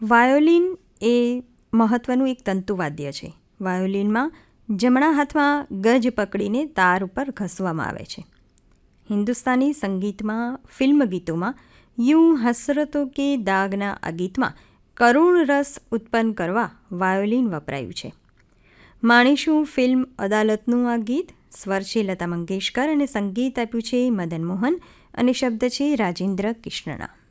Violin એ મહત્ત્વનું એક તંતુવાદ્ય છે. વાયોલિનમાં જમણા હાથમાં ગજ પકડીને તાર ઉપર ઘસવામાં આવે છે. હિન્દુસ્તાની સંગીતમાં ફિલ્મ ગીતોમાં યું હસરતો કે દાગના આ ગીતમાં કરુણ રસ ઉત્પન્ન કરવા વાયોલિન વપરાયું છે. માણીશું ફિલ્મ અદાલતનું આ ગીત. સ્વર છે લતા મંગેશકર અને સંગીત આપ્યું છે મદન મોહન અને શબ્દ છે રાજેન્દ્ર કિષ્ણના.